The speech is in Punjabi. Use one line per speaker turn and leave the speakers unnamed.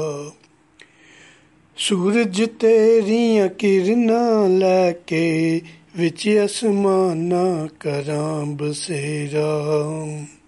ਸੂਰਜ ਤੇਰੀਆਂ ਕਿਰਨਾਂ ਲੈ ਕੇ ਵਿੱਚ ਅਸਮਾਨਾਂ ਕਰਾਂ ਬਸੇਰਾ।